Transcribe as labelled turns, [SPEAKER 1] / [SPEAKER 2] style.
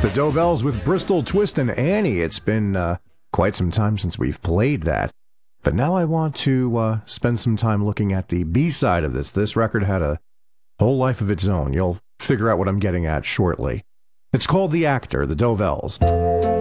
[SPEAKER 1] The Dovells with Bristol Twist and Annie. It's been quite some time since we've played that. But now I want to spend some time looking at the B-side of this. This record had a whole life of its own. You'll figure out what I'm getting at shortly. It's called The Actor, the Dovells.